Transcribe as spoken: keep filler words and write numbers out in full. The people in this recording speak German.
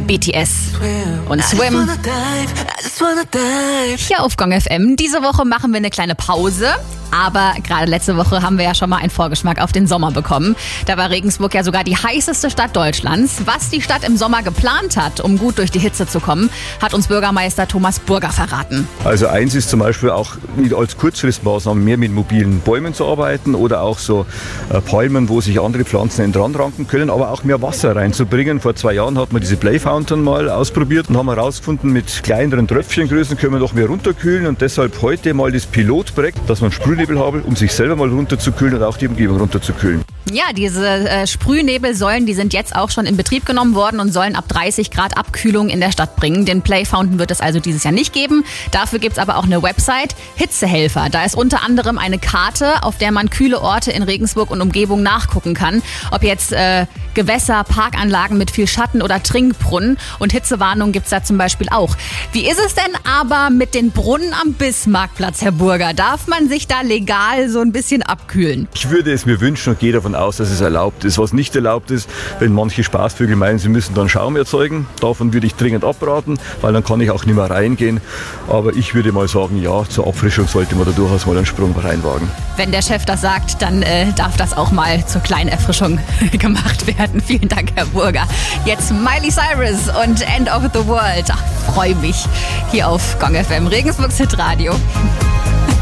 B T S und Swim. Hier auf Gong F M. Diese Woche machen wir eine kleine Pause. Aber gerade letzte Woche haben wir ja schon mal einen Vorgeschmack auf den Sommer bekommen. Da war Regensburg ja sogar die heißeste Stadt Deutschlands. Was die Stadt im Sommer geplant hat, um gut durch die Hitze zu kommen, hat uns Bürgermeister Thomas Burger verraten. Also eins ist zum Beispiel auch als Kurzfristmaßnahme mehr mit mobilen Bäumen zu arbeiten oder auch so äh, Palmen, wo sich andere Pflanzen entran ranken können, aber auch mehr Wasser reinzubringen. Vor zwei Jahren hat man diese Play Fountain mal ausprobiert und haben herausgefunden, mit kleineren Tröpfchengrößen können wir noch mehr runterkühlen und deshalb heute mal das Pilotprojekt, dass man Sprühnebel habe, um sich selber mal runterzukühlen und auch die Umgebung runterzukühlen. Ja, diese äh, Sprühnebelsäulen, die sind jetzt auch schon in Betrieb genommen worden und sollen ab dreißig Grad Abkühlung in der Stadt bringen. Den Play Fountain wird es also dieses Jahr nicht geben. Dafür gibt es aber auch eine Website, Hitzehelfer. Da ist unter anderem eine Karte, auf der man kühle Orte in Regensburg und Umgebung nachgucken kann. Ob jetzt äh, Gewässer, Parkanlagen mit viel Schatten oder Trinkbrunnen. Und Hitzewarnung gibt es da zum Beispiel auch. Wie ist es denn aber mit den Brunnen am Bismarckplatz, Herr Burger? Darf man sich da legal so ein bisschen abkühlen? Ich würde es mir wünschen und gehe davon aus, dass es erlaubt ist. Was nicht erlaubt ist, wenn manche Spaßvögel meinen, sie müssen dann Schaum erzeugen. Davon würde ich dringend abraten, weil dann kann ich auch nicht mehr reingehen. Aber ich würde mal sagen, ja, zur Auffrischung sollte man da durchaus mal einen Sprung reinwagen. Wenn der Chef das sagt, dann äh, darf das auch mal zur kleinen Erfrischung gemacht werden. Vielen Dank, Herr Burger. Jetzt Miley Cyrus und End of the World. Ach, freue mich hier auf Gong F M, Regensburgs Hitradio.